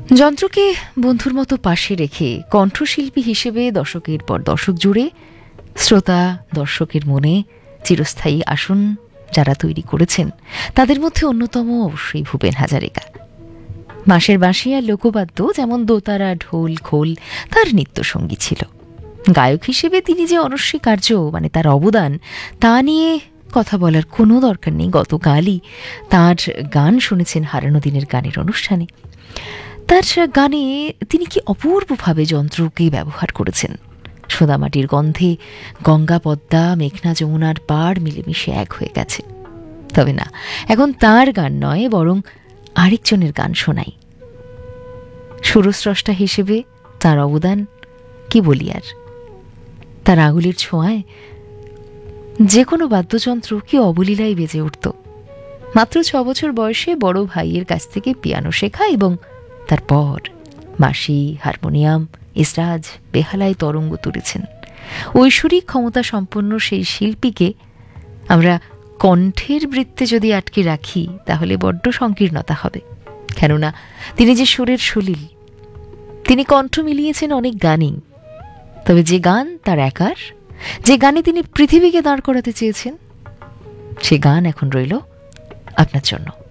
যন্ত্রকে বন্ধুর মতো পাশে রেখে কণ্ঠশিল্পী হিসেবে দশকের পর দশক জুড়ে শ্রোতা দর্শকের মনে চিরস্থায়ী আসন যারা তৈরি করেছেন তাদের মধ্যে অন্যতম অবশ্যই ভূপেন হাজারিকা। মাসের বাঁশি আর লোকবাদ্য যেমন দোতারা, ঢোল, খোল তার নিত্যসঙ্গী ছিল। গায়ক হিসেবে তিনি যে অনস্বীকার্য, মানে তার অবদান, তা নিয়ে কথা বলার কোনো দরকার নেই। গতকালই তার গান শুনেছেন হারানো দিনের গানের অনুষ্ঠানে। তার গানে তিনি কি অপূর্বভাবে যন্ত্রকে ব্যবহার করেছেন। সোদামাটির গন্ধে গঙ্গা, পদ্মা, মেঘনা, যমুনার পাড় মিলেমিশে এক হয়ে গেছে। তবে না, এখন তার গান নয়, বরং আরেকজনের গান শোনাই। সুরস্রষ্টা হিসেবে তার অবদান কি বলি আর। তার আঙুলের ছোঁয়ায় যে কোনো বাদ্যযন্ত্র কি অবলীলায় বেজে উঠত। মাত্র 6 বছর বয়সে বড় ভাইয়ের কাছ থেকে পিয়ানো শেখা এবং তারপর বাঁশি, হারমোনিয়াম, ইসরাজ, বেহালায় তরঙ্গ তুলেছেন। ঐশ্বরিক ক্ষমতা সম্পন্ন সেই শিল্পীকে আমরা কণ্ঠের বৃত্তে যদি আটকে রাখি তাহলে বড্ড সংকীর্ণতা হবে। কেননা তিনি যে সুরের সলিল, তিনি কণ্ঠ মিলিয়েছেন অনেক গানেই। তবে যে গান তার একার, যে গানে তিনি পৃথিবীকে দাঁড় করাতে চেয়েছেন, সে গান এখন রইল আপনার জন্য।